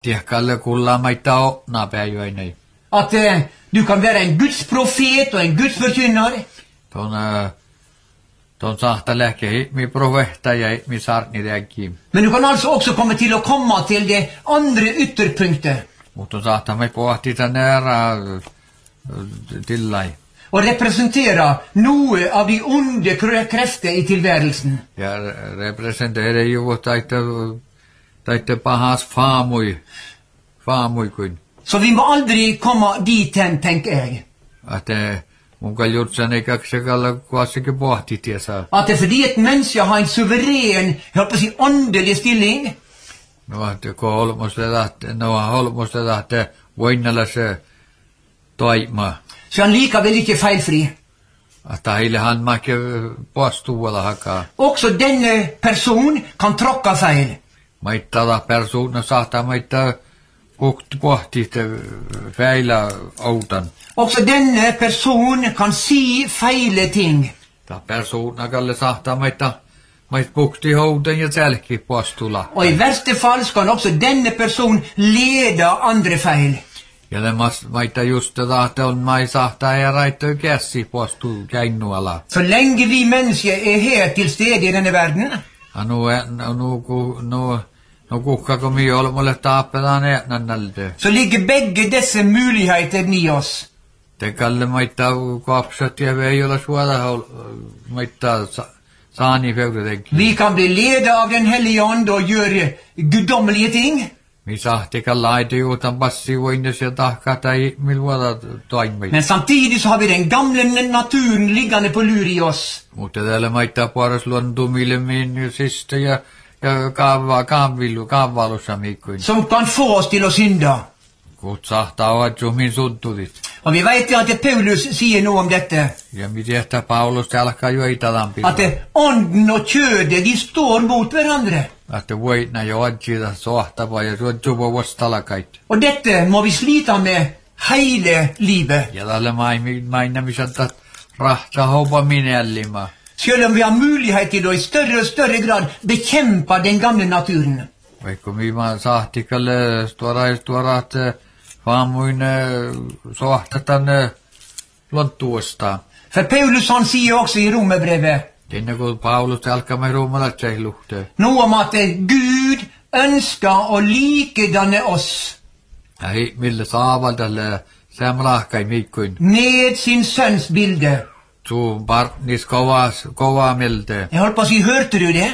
Tiekalle kulla maita opna päiväinei. At du kan være en Guds profet og en Guds forkynner. Ton sahta läke mi profeta ja mi sarni reagiim. Men du kan altså også komme til å komme til det andre ytterpunktet. Mutta sahta me pohti tän nära tillai. Og representere noe av de onde krefter i tilværelsen. Ja representerer jo taitte pahas faamui kuin. Så vi må aldri komme dit hen, tenker jeg. At mun kaljutsan ei kaksakalla kuassakin pohti tiesä. At det er fordi et menneske har en suveren, jeg på å si, åndelig stilling. No että kun holmusta lähtee voinnalla se toima. Så han likevel ikke feilfri. Että heille han makke postuulla hakaa. Også denne person kan tråkke feil. Maittaa persona saattaa maittaa pohti feila autan. Også denne person kan si feile ting. Ta persona kalle saattaa maittaa pohti houtan ja selki postulla. Og i verste fall kan også denne person lede andre feil. Ja det maittaa just että on mai saattaa ja raittaa käsi postu käinnuala. Så lenge vi mennesker er her til stede i denne verden, No kukkako mi olmolle taappetaan eetnannalde. så ligger begge disse muligheter i oss. Te kalle maittaa kapsat ja ei ole suola maittaa saani feudetenkin. Vi kan bli ledet av den hellige ånd og gjøre guddommelige ting. Mi sahti kallaite juutan passivoinnes ja tahkata milvuoda toimii. Men samtidig så har vi den gamle naturen liggende på lur i oss. Mutta täällä maittaa puoras luontumille min sista ja kaavailussa miikkuin. Som kan få oss til å synde. Kut sahtaa oadju min suntudit. Og vi vet at Paulus sier noe om dette. Ja mi tehtä Paulus alkaa jo italampi. At ånden og kjødet, de står mot hverandre. Että voitna jo oadjida sohtava ja suodjuva vastalakait. Og dette må vi slite med hele livet. Ja tälle mainamisata rahta houpa minellima. Selv om vi har mulighet til å i større og større grad bekjempe den gamle naturen. Vaikka minä sahtikalle tuoraat faamuin sohtatan lonttuosta. For Paulus han sier også i Romerbrevet Ennen kuin Paulus alkaa med ruumalatsei luhteen. noe om at Gud ønsker å likedanne oss Ja millä saavaltalle samlahkai miikkuin. med sin sønns bilde. Suu partnis kovaa melte. Jeg holdt på å si, hørte du det?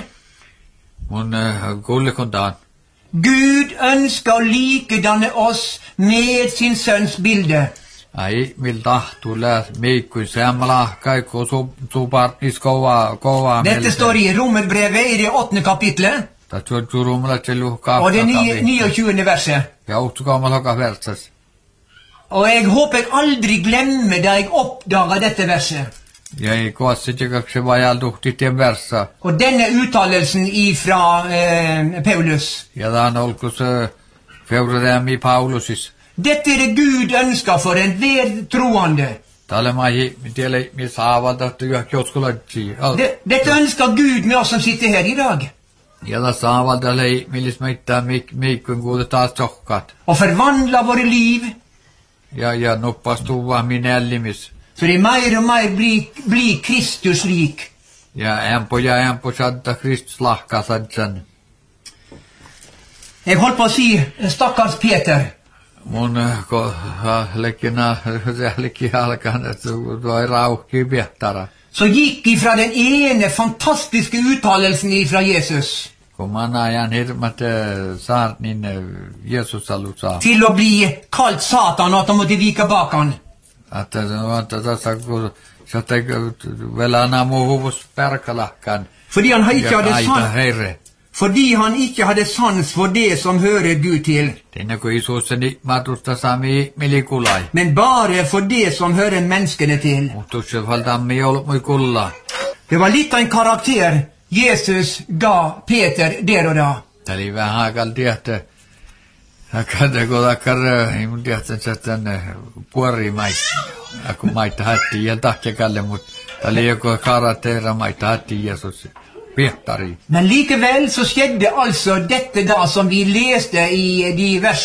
Mun kullekontaan. Gud ønsker å likedanne oss med sin sønns bilde. Ai mil tahtulla miikkuin samlahkai kun suu partnis kovaa melte. Dette står i Romerbrevet i det 8. kapitlet, Tattu ruumalatsei luhkaa. og det 29. verset. Ja uhtukaamalla hoka versas. Og jeg håper jeg aldri glemmer da jeg oppdaget dette verset. Ja ei koassitjakaksi vajal tuhtitien versa. Og denne uttalelsen ifra Paulus. Ja tämän olkus feurademi Paulusis. Dette er det Gud ønsker for enhver troende. Tälle mai tielle mi saavalta että joskulatsi. Dette ønsker Gud med oss som sitter her i dag. Ja da saavalta lei millis meittää miikkun kuude taas tokkat. Og forvandle våre liv, Ja nuppastuu vaan minellimis. så det mer og mer blir Kristus lik. Ja empo sadda Kristus lahka sadsan. Jeg holdt på å si, stakkars Peter. Mun lekki alkan, että tuo rauhki piehtara. Så gikk ifra den ene fantastiske uttalelsen ifra Jesus Kun man ajan hirmat saart, niin Jeesus alussa. til å bli kalt Satan og at han måtte vike bak han. Että tässä kun sä velana muuhuvus perkalahkan. Fordi han ikke hadde Aita sans, herre. fordi han ikke hadde sans for det som hører Gud til, Tinne kun Isus ni matusta sami milikulai. men bare for det som hører menneskene til. Mutta se valtammi ollut mui kulla. Det var litt av en karakter Jesus ga Peter der og da. Tali vähän haakalti, että kun takkar, ei mun tiedä, että tänne puori maita. Kun maita hatti ja tahkekalle, mutta tali joku karateera maita hatti Jeesus. petar i. Men likevel så skjedde altså dette da som vi leste i de vers